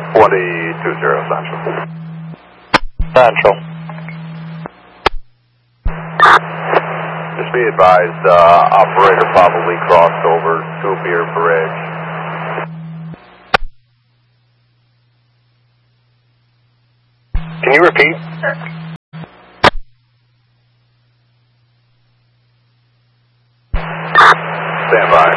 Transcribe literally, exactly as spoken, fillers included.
twenty two zero Central. Central. Just be advised, uh, operator probably crossed over Scoopy or Bridge. Can you repeat? Stand by.